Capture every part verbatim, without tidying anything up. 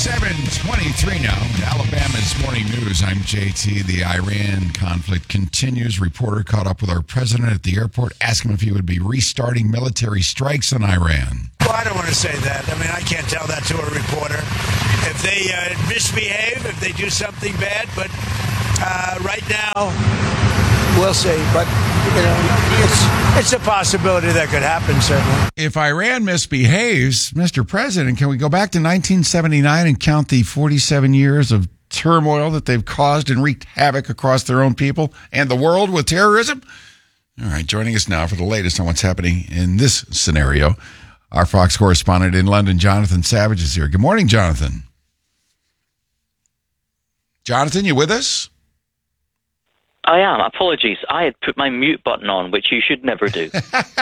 seven twenty-three now. Alabama's Morning News. I'm J T. The Iran conflict continues. Reporter caught up with our president at the airport, asked him if he would be restarting military strikes on Iran. Well, I don't want to say that. I mean, I can't tell that to a reporter. If they uh, misbehave, if they do something bad, but uh, right now, we'll see. But, you know, it's, it's a possibility that could happen, certainly. If Iran misbehaves, Mister President, can we go back to nineteen seventy-nine and count the forty-seven years of turmoil that they've caused and wreaked havoc across their own people and the world with terrorism? All right, joining us now for the latest on what's happening in this scenario, our Fox correspondent in London, Jonathan Savage, is here. Good morning, Jonathan. Jonathan, you with us? I am. Apologies. I had put my mute button on, which you should never do.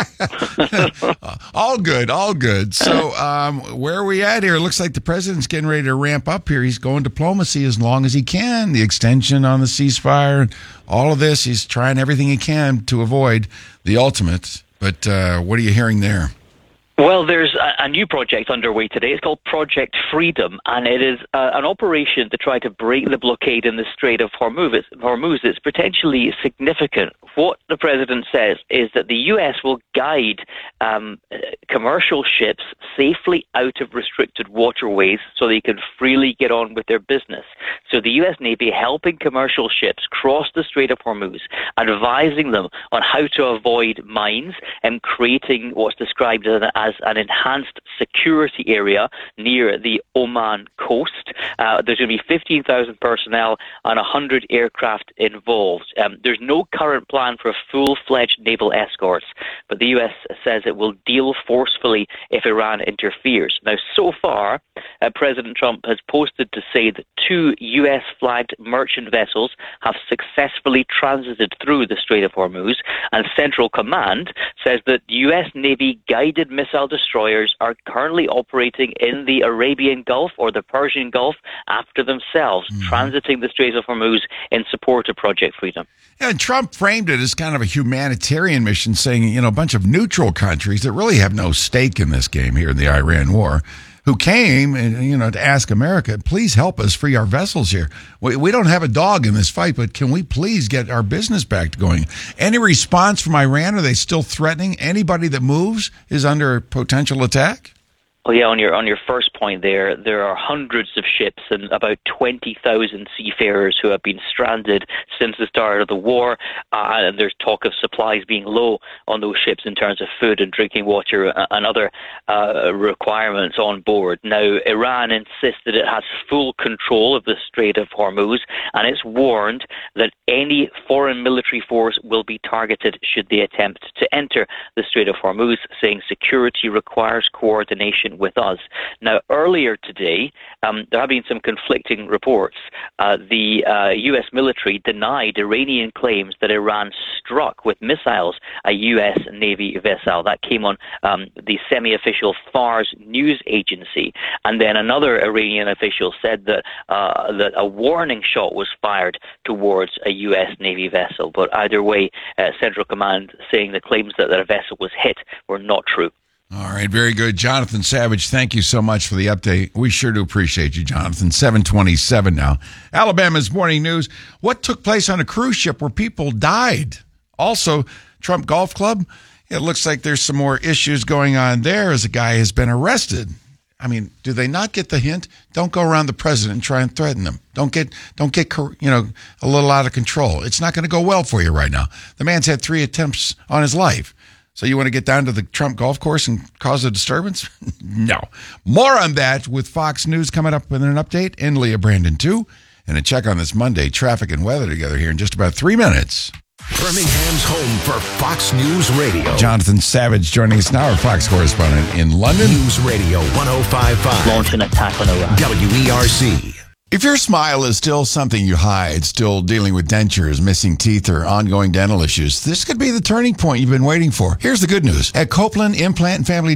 all good, all good. So um, where are we at here? It looks like the president's getting ready to ramp up here. He's going diplomacy as long as he can. The extension on the ceasefire, all of this, he's trying everything he can to avoid the ultimate. But uh, what are you hearing there? Well, there's a, a new project underway today. It's called Project Freedom, and it is uh, an operation to try to break the blockade in the Strait of Hormuz. It's, Hormuz. It's potentially significant. What the president says is that the U S will guide um, commercial ships safely out of restricted waterways so they can freely get on with their business. So the U S Navy helping commercial ships cross the Strait of Hormuz, advising them on how to avoid mines and creating what's described as an, as an enhanced security area near the Oman coast. Uh, there's going to be fifteen thousand personnel and one hundred aircraft involved. Um, there's no current plan for full-fledged naval escorts, but the U S says it will deal forcefully if Iran interferes. Now, so far, uh, President Trump has posted to say that two U S-flagged merchant vessels have successfully transited through the Strait of Hormuz, and Central Command says that U S Navy guided missile destroyers are currently operating in the Arabian Gulf or the Persian Gulf after themselves, mm-hmm. transiting the Strait of Hormuz in support of Project Freedom. Yeah, and Trump framed it as kind of a humanitarian mission, saying, you know, a bunch of neutral countries that really have no stake in this game here in the Iran war, who came, and you know, to ask America, please help us free our vessels here. We, we don't have a dog in this fight, but can we please get our business back going? Any response from Iran? Are they still threatening anybody that moves is under potential attack? Well, yeah, on your on your first point there, there are hundreds of ships and about twenty thousand seafarers who have been stranded since the start of the war, uh, and there's talk of supplies being low on those ships in terms of food and drinking water and other uh, requirements on board. Now, Iran insists that it has full control of the Strait of Hormuz, and it's warned that any foreign military force will be targeted should they attempt to enter the Strait of Hormuz, saying security requires coordination with us. Now, earlier today, um, there have been some conflicting reports. Uh, the uh, U S military denied Iranian claims that Iran struck with missiles a U S Navy vessel. That came on um, the semi-official Fars news agency. And then another Iranian official said that, uh, that a warning shot was fired towards a U S Navy vessel. But either way, uh, Central Command saying the claims that, that a vessel was hit were not true. All right, very good. Jonathan Savage, thank you so much for the update. We sure do appreciate you, Jonathan. seven twenty-seven now. Alabama's Morning News. What took place on a cruise ship where people died? Also, Trump Golf Club. It looks like there's some more issues going on there as a guy has been arrested. I mean, do they not get the hint? Don't go around the president and try and threaten them. Don't get, don't get, you know, a little out of control. It's not going to go well for you right now. The man's had three attempts on his life. So you want to get down to the Trump golf course and cause a disturbance? No. More on that with Fox News coming up with an update, and Leah Brandon too, and a check on this Monday traffic and weather together here in just about three minutes. Birmingham's home for Fox News Radio. Jonathan Savage joining us now, our Fox correspondent in London. News Radio one oh five point five. Launch an attack on Iran. W E R C. If your smile is still something you hide, still dealing with dentures, missing teeth, or ongoing dental issues, this could be the turning point you've been waiting for. Here's the good news. At Copeland Implant and Family Dental,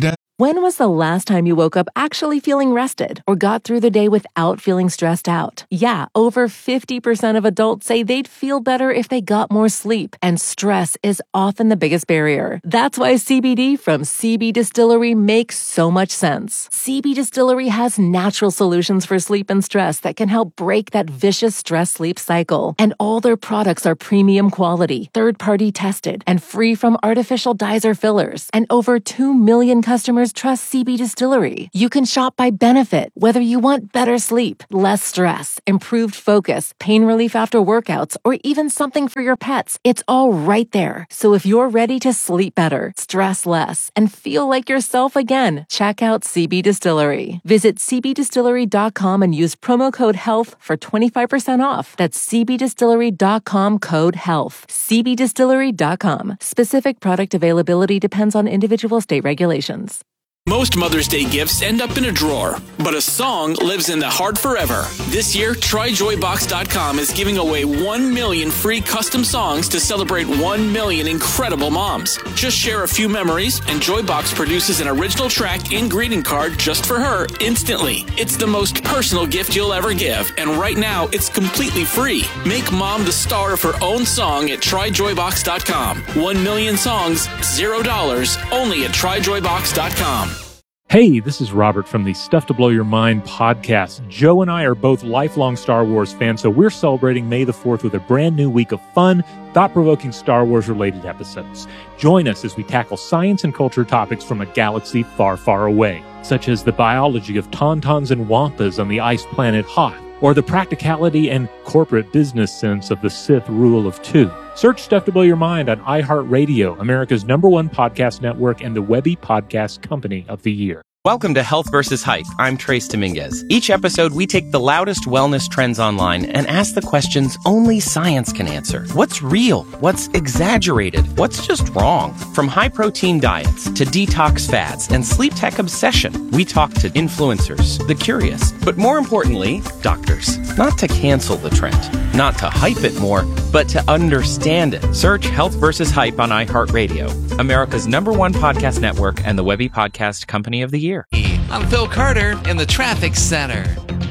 When was the last time you woke up actually feeling rested or got through the day without feeling stressed out? Yeah, over fifty percent of adults say they'd feel better if they got more sleep, and stress is often the biggest barrier. That's why C B D from C B Distillery makes so much sense. C B Distillery has natural solutions for sleep and stress that can help break that vicious stress-sleep cycle. And all their products are premium quality, third-party tested, and free from artificial dyes or fillers. And over two million customers trust C B Distillery. You can shop by benefit, whether you want better sleep, less stress, improved focus, pain relief after workouts, or even something for your pets. It's all right there. So if you're ready to sleep better, stress less, and feel like yourself again, check out C B Distillery. Visit c b distillery dot com and use promo code HEALTH for twenty-five percent off. That's c b distillery dot com code HEALTH. c b distillery dot com. Specific product availability depends on individual state regulations. Most Mother's Day gifts end up in a drawer, but a song lives in the heart forever. This year, try joy box dot com is giving away one million free custom songs to celebrate one million incredible moms. Just share a few memories, and Joybox produces an original track and greeting card just for her instantly. It's the most personal gift you'll ever give, and right now, it's completely free. Make mom the star of her own song at try joy box dot com. One million songs, zero dollars, only at try joy box dot com. Hey, this is Robert from the Stuff to Blow Your Mind podcast. Joe and I are both lifelong Star Wars fans, so we're celebrating May the fourth with a brand new week of fun, thought-provoking Star Wars-related episodes. Join us as we tackle science and culture topics from a galaxy far, far away, such as the biology of tauntauns and wampas on the ice planet Hoth, or the practicality and corporate business sense of the Sith rule of two. Search Stuff to Blow Your Mind on iHeartRadio, America's number one podcast network and the Webby Podcast Company of the Year. Welcome to Health versus Hype. I'm Trace Dominguez. Each episode, we take the loudest wellness trends online and ask the questions only science can answer. What's real? What's exaggerated? What's just wrong? From high-protein diets to detox fads and sleep tech obsession, we talk to influencers, the curious, but more importantly, doctors. Not to cancel the trend, not to hype it more, but to understand it. Search Health versus Hype on iHeartRadio, America's number one podcast network and the Webby Podcast Company of the Year. I'm Phil Carter in the Traffic Center.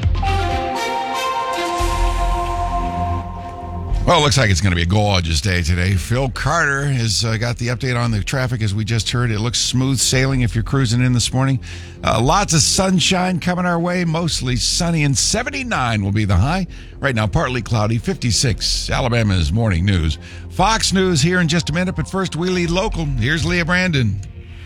Well, it looks like it's going to be a gorgeous day today. Phil Carter has uh, got the update on the traffic as we just heard. It looks smooth sailing if you're cruising in this morning. Uh, lots of sunshine coming our way, mostly sunny, and seventy-nine will be the high. Right now, partly cloudy, fifty-six. Alabama's morning news. Fox News here in just a minute, but first we lead local. Here's Leah Brandon.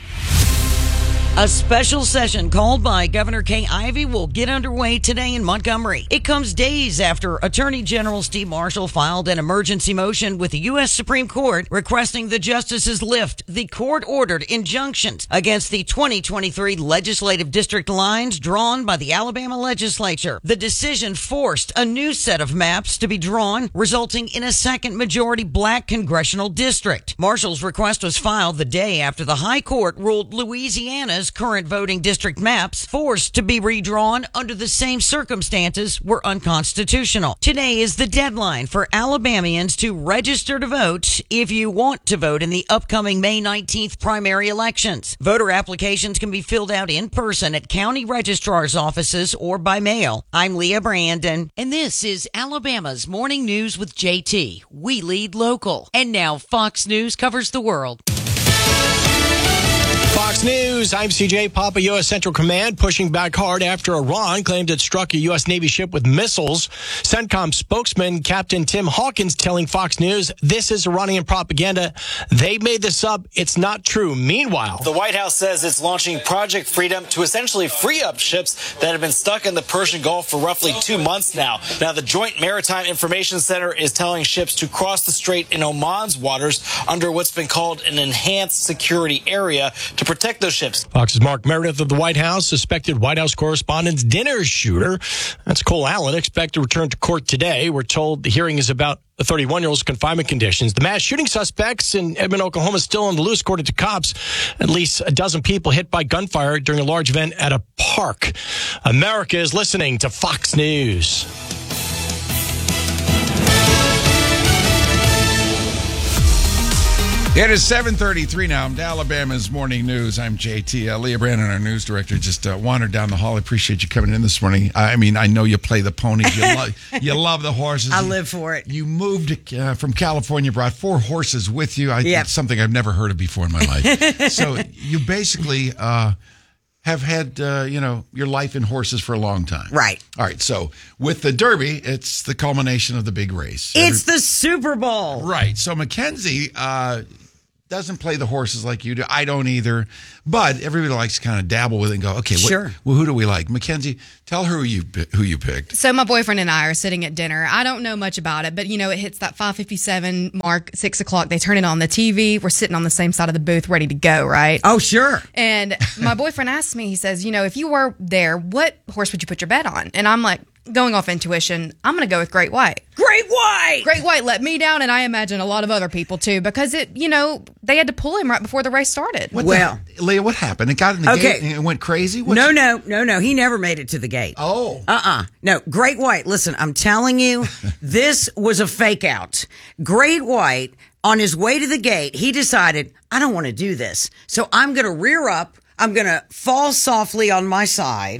A special session called by Governor Kay Ivey will get underway today in Montgomery. It comes days after Attorney General Steve Marshall filed an emergency motion with the U S Supreme Court requesting the justices lift the court-ordered injunctions against the twenty twenty-three legislative district lines drawn by the Alabama legislature. The decision forced a new set of maps to be drawn, resulting in a second majority black congressional district. Marshall's request was filed the day after the High Court ruled Louisiana's current voting district maps, forced to be redrawn under the same circumstances, were unconstitutional. Today is the deadline for Alabamians to register to vote if you want to vote in the upcoming May nineteenth primary elections. Voter applications can be filled out in person at county registrar's offices or by mail. I'm Leah Brandon, and this is Alabama's Morning News with J T. We lead local. And now Fox News covers the world. Fox News, I'm C J Papa. U S Central Command pushing back hard after Iran claimed it struck a U S Navy ship with missiles. CENTCOM spokesman Captain Tim Hawkins telling Fox News this is Iranian propaganda. They made this up. It's not true. Meanwhile, the White House says it's launching Project Freedom to essentially free up ships that have been stuck in the Persian Gulf for roughly two months now. Now, the Joint Maritime Information Center is telling ships to cross the strait in Oman's waters under what's been called an enhanced security area to protect those ships. Fox's Mark Meredith of the White House, suspected White House Correspondent's dinner shooter. That's Cole Allen, expect to return to court today. We're told the hearing is about the thirty-one-year-old's confinement conditions. The mass shooting suspects in Edmond, Oklahoma, still on the loose, according to cops. At least a dozen people hit by gunfire during a large event at a park. America is listening to Fox News. It is seven thirty-three now. I'm to Alabama's Morning News. I'm J T. Uh, Leah Brandon, our news director, just uh, wandered down the hall. I appreciate you coming in this morning. I mean, I know you play the ponies. You, lo- you love the horses. I live for it. You moved uh, from California, brought four horses with you. I, Yep. It's something I've never heard of before in my life. So you basically uh, have had, uh, you know, your life in horses for a long time. Right. All right. So with the Derby, it's the culmination of the big race. It's the Super Bowl. Right. So Mackenzie uh, doesn't play the horses like you do. I don't either. But everybody likes to kind of dabble with it and go, okay, what, Sure. well, who do we like? Mackenzie, tell her who you who you picked. So my boyfriend and I are sitting at dinner. I don't know much about it, but, you know, it hits that five fifty-seven mark, six o'clock. They turn it on the T V. We're sitting on the same side of the booth ready to go, right? Oh, sure. And my boyfriend asked me, he says, you know, if you were there, what horse would you put your bet on? And I'm like, going off intuition, I'm going to go with Great White. Great White! Great White let me down, and I imagine a lot of other people, too, because, it, you know, they had to pull him right before the race started. What Well- the, Leah, what happened? It got in the Okay. gate and it went crazy? What's- No, no, no, no. He never made it to the gate. Oh. Uh-uh. No, Great White. Listen, I'm telling you, this was a fake out. Great White, on his way to the gate, he decided, I don't want to do this. So I'm going to rear up. I'm going to fall softly on my side.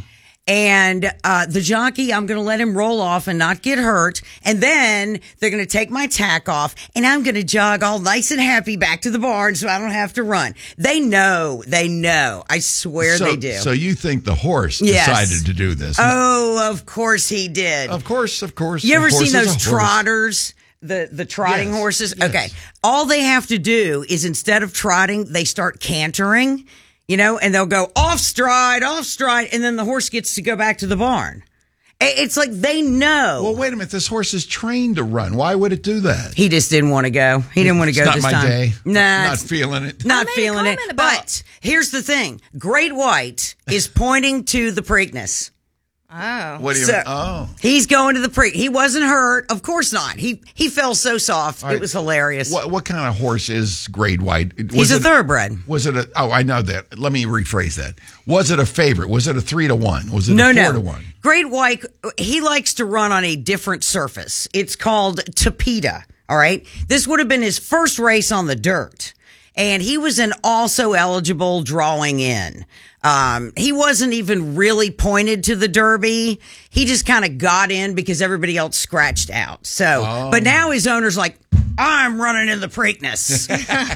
And uh, the jockey, I'm going to let him roll off and not get hurt. And then they're going to take my tack off, and I'm going to jog all nice and happy back to the barn so I don't have to run. They know. They know. I swear so, they do. So you think the horse Yes. decided to do this? Oh, of course he did. Of course, of course. You A ever horse seen is a those horse. trotters? The the trotting Yes, horses? yes. Okay. All they have to do is instead of trotting, they start cantering, you know, and they'll go off stride, off stride, and then the horse gets to go back to the barn. I- It's like they know. Well, wait a minute. This horse is trained to run. Why would it do that? He just didn't want to go. He didn't want to go It's not this my time. day. Nah, Not it's- feeling it. Not made a feeling it. comment about- But here's the thing. Great White is pointing to the Preakness. Oh. What do you So, mean? Oh. He's going to the pre. He wasn't hurt. Of course not. He he fell so soft. All right. It was hilarious. What what kind of horse is Great White? Was He's a it- thoroughbred. Was it a? Oh, I know that. Let me rephrase that. Was it a favorite? Was it a three to one? Was it No, a four no. to one? Great White, he likes to run on a different surface. It's called Tapeta. All right. This would have been his first race on the dirt. And he was an also eligible drawing in. Um, he wasn't even really pointed to the Derby. He just kind of got in because everybody else scratched out. So, Oh. but now his owner's like, I'm running in the Preakness.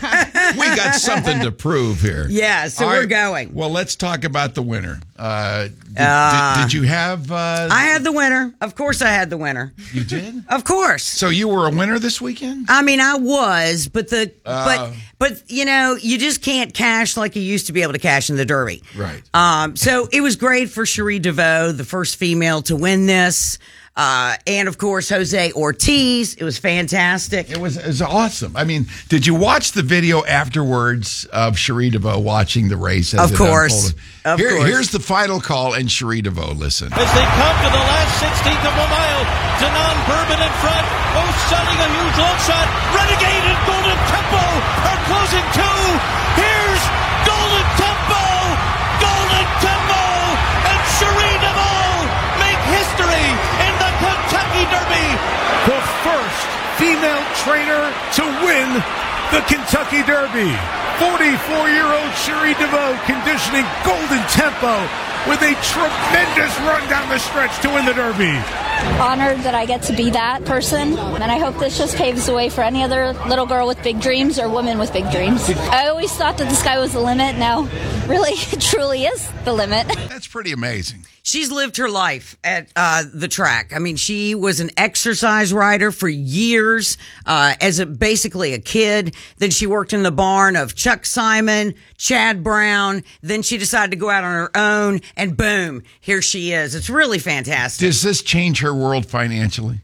We got something to prove here. Yeah, so All we're right. going. Well, let's talk about the winner. Uh, did, Uh, did, did you have? Uh, I had the winner. Of course I had the winner. You did? Of course. So you were a winner this weekend? I mean, I was, but the Uh. but but you know, you just can't cash like you used to be able to cash in the Derby. Right. Um. So it was great for Cherie DeVoe, the first female to win this. Uh, and of course, Jose Ortiz. It was fantastic. It was, it was awesome. I mean, did you watch the video afterwards of Cherie DeVoe watching the race? As Of it course. unfolded? Of Here- course. Here's the final call, and Cherie DeVoe, listen. As they come to the last sixteenth of a mile, Danon Bourbon in front. Oh, sunning a huge long shot. Renegade and Golden Tempo are closing too. Here's Golden Tempo. Golden Tempo and Cherie DeVoe make history in the Kentucky Derby. The first female trainer to win the Kentucky Derby. forty-four-year-old Cherie DeVoe conditioning Golden Tempo with a tremendous run down the stretch to win the Derby. Honored that I get to be that person, and I hope this just paves the way for any other little girl with big dreams or woman with big dreams. I always thought that the sky was the limit. Now, really, it truly is the limit. That's pretty amazing. She's lived her life at uh, the track. I mean, she was an exercise rider for years uh, as a, basically a kid. Then she worked in the barn of Chuck Simon, Chad Brown. Then she decided to go out on her own, and boom, here she is. It's really fantastic. Does this change her world financially?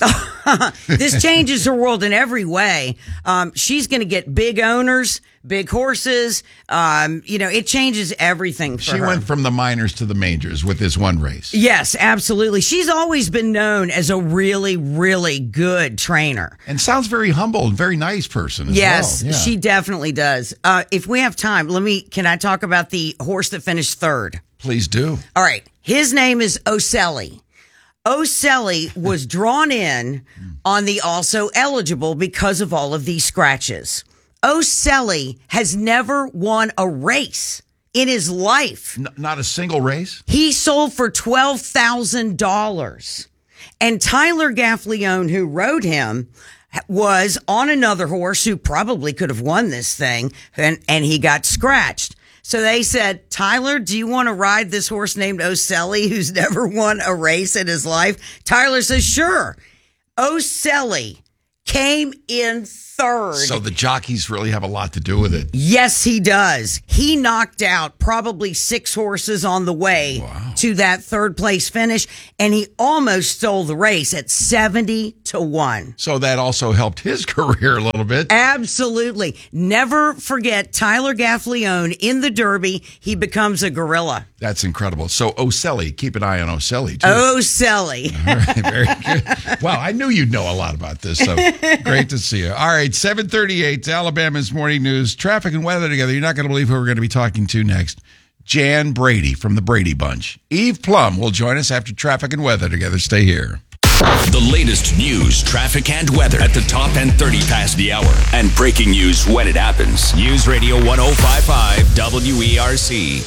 This changes her world in every way. Um, she's going to get big owners, big horses. Um, you know, it changes everything for She her. went from the minors to the majors with this one race. Yes, absolutely. She's always been known as a really, really good trainer. And sounds very humble and very nice person as Yes, well. Yeah. she definitely does. Uh, if we have time, let me, can I talk about the horse that finished third? Please do. All right. His name is Oselli. Oselli was drawn in on the also eligible because of all of these scratches. Oselli has never won a race in his life. N- not a single race? He sold for twelve thousand dollars. And Tyler Gaffalione, who rode him, was on another horse who probably could have won this thing, and, and he got scratched. So they said, Tyler, do you want to ride this horse named Oselli who's never won a race in his life? Tyler says, sure. Oselli came in third. So the jockeys really have a lot to do with it. Yes, he does. He knocked out probably six horses on the way wow. to that third place finish, and he almost stole the race at seventy to one. So that also helped his career a little bit. Absolutely. Never forget Tyler Gaffalione in the Derby. He becomes a gorilla. That's incredible. So Oselli, keep an eye on Oselli, too. Oselli. All right, very good. Wow, I knew you'd know a lot about this, so great to see you. All right, seven thirty-eight, Alabama's Morning News. Traffic and weather together. You're not going to believe who we're going to be talking to next. Jan Brady from the Brady Bunch. Eve Plum will join us after traffic and weather together. Stay here. The latest news, traffic, and weather at the top and thirty past the hour. And breaking news when it happens. News Radio one oh five point five W E R C.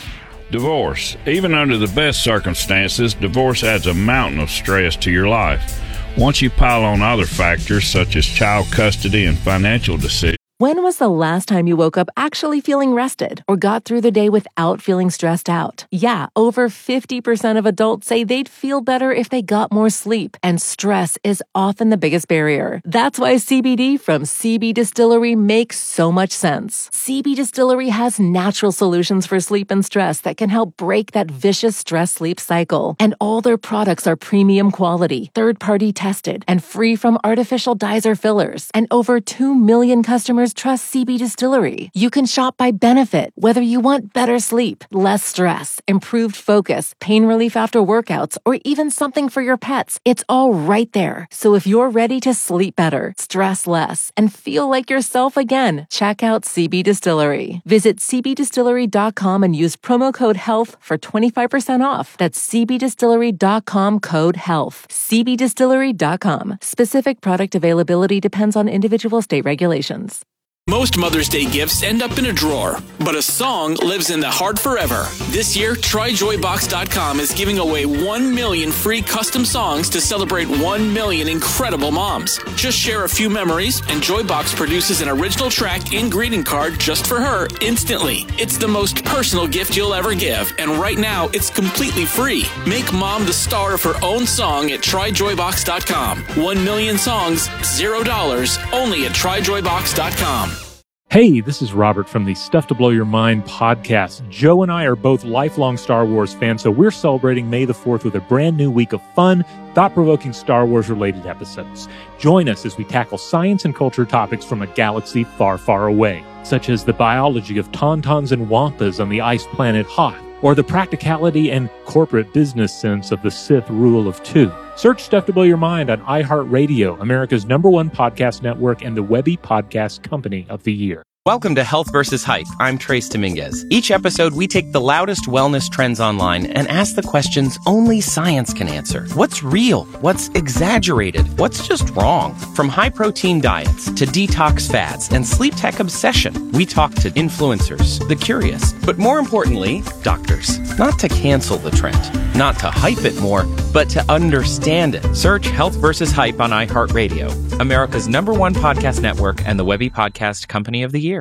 Divorce. Even under the best circumstances, divorce adds a mountain of stress to your life. Once you pile on other factors such as child custody and financial decisions. When was the last time you woke up actually feeling rested or got through the day without feeling stressed out? Yeah, over fifty percent of adults say they'd feel better if they got more sleep, and stress is often the biggest barrier. That's why C B D from C B Distillery makes so much sense. C B Distillery has natural solutions for sleep and stress that can help break that vicious stress-sleep cycle. And all their products are premium quality, third-party tested, and free from artificial dyes or fillers. And over two million customers trust C B Distillery. You can shop by benefit, whether you want better sleep, less stress, improved focus, pain relief after workouts, or even something for your pets. It's all right there. So if you're ready to sleep better, stress less, and feel like yourself again, check out C B Distillery. Visit c b distillery dot com and use promo code HEALTH for twenty-five percent off. That's c b distillery dot com code HEALTH. c b distillery dot com. Specific product availability depends on individual state regulations. Most Mother's Day gifts end up in a drawer, but a song lives in the heart forever. This year, try joy box dot com is giving away one million free custom songs to celebrate one million incredible moms. Just share a few memories, and Joybox produces an original track and greeting card just for her instantly. It's the most personal gift you'll ever give, and right now, it's completely free. Make mom the star of her own song at try joy box dot com. One million songs, zero dollars, only at try joy box dot com. Hey, this is Robert from the Stuff to Blow Your Mind podcast. Joe and I are both lifelong Star Wars fans, so we're celebrating May the fourth with a brand new week of fun, thought-provoking Star Wars-related episodes. Join us as we tackle science and culture topics from a galaxy far, far away, such as the biology of tauntauns and wampas on the ice planet Hoth, or the practicality and corporate business sense of the Sith rule of two. Search Stuff to Blow Your Mind on iHeartRadio, America's number one podcast network and the Webby Podcast Company of the Year. Welcome to Health versus Hype. I'm Trace Dominguez. Each episode, we take the loudest wellness trends online and ask the questions only science can answer. What's real? What's exaggerated? What's just wrong? From high-protein diets to detox fads and sleep tech obsession, we talk to influencers, the curious, but more importantly, doctors. Not to cancel the trend, not to hype it more, but to understand it. Search Health versus Hype on iHeartRadio, America's number one podcast network and the Webby Podcast Company of the Year.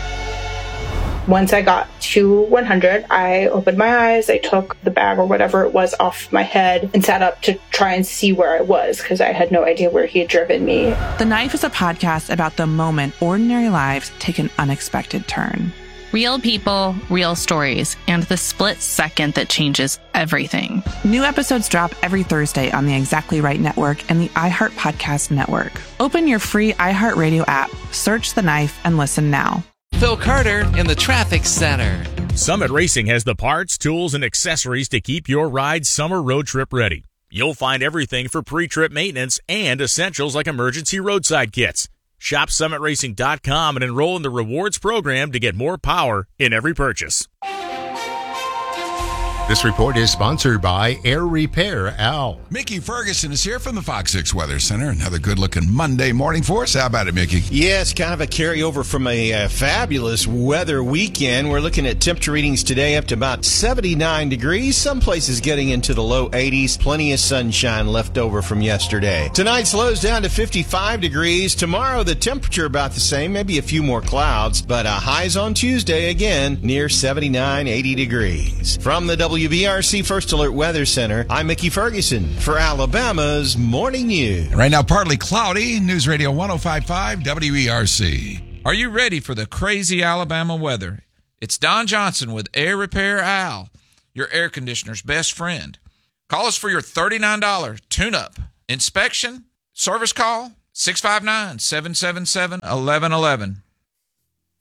Once I got to one hundred, I opened my eyes, I took the bag or whatever it was off my head and sat up to try and see where I was because I had no idea where he had driven me. The Knife is a podcast about the moment ordinary lives take an unexpected turn. Real people, real stories, and the split second that changes everything. New episodes drop every Thursday on the Exactly Right Network and the iHeart Podcast Network. Open your free iHeartRadio app, search The Knife, and listen now. Phil Carter in the Traffic Center. Summit Racing has the parts, tools, and accessories to keep your ride summer road trip ready. You'll find everything for pre-trip maintenance and essentials like emergency roadside kits. Shop summit racing dot com and enroll in the rewards program to get more power in every purchase. This report is sponsored by Air Repair Al. Mickey Ferguson is here from the Fox six Weather Center. Another good-looking Monday morning for us. How about it, Mickey? Yes, kind of a carryover from a uh, fabulous weather weekend. We're looking at temperature readings today up to about seventy-nine degrees. Some places getting into the low eighties. Plenty of sunshine left over from yesterday. Tonight's lows down to fifty-five degrees. Tomorrow, the temperature about the same, maybe a few more clouds, but uh, highs on Tuesday again near seventy-nine, eighty degrees. From the W B R C First Alert Weather Center, I'm Mickey Ferguson for Alabama's Morning News. Right now, partly cloudy. News Radio one oh five point five W E R C. Are you ready for the crazy Alabama weather? It's Don Johnson with Air Repair Al, your air conditioner's best friend. Call us for your thirty-nine dollars tune-up, inspection, service call, six five nine, seven seven seven, one one one one.